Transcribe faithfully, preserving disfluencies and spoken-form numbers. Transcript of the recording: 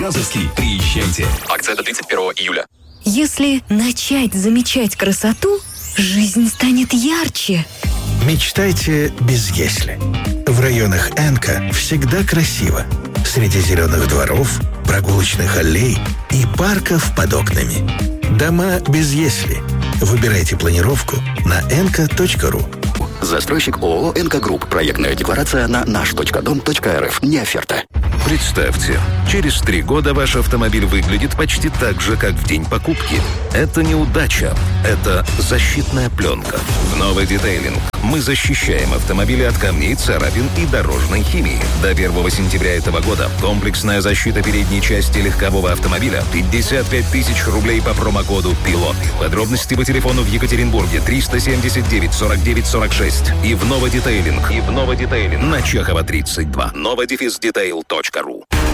Газовский. Приезжайте. Акция до тридцать первого июля. Если начать замечать красоту, жизнь станет ярче. Мечтайте без «если». В районах Энка всегда красиво. Среди зеленых дворов, прогулочных аллей и парков под окнами. Дома без «если». Выбирайте планировку на энка точка ру. Застройщик ООО «Энка Групп». Проектная декларация на наш точка дом точка эр эф. Не оферта. Представьте, через три года ваш автомобиль выглядит почти так же, как в день покупки. Это не удача, это защитная пленка. В новый детейлинг мы защищаем автомобили от камней, царапин и дорожной химии. До первого сентября этого года комплексная защита передней части легкового автомобиля пятьдесят пять тысяч рублей по промокоду «Пилот». Подробности по телефону в Екатеринбурге триста семьдесят девять сорок девять сорок шесть и в новый детейлинг. И в новый детейлинг на Чехова тридцать два. новодефиз детейл точка ру.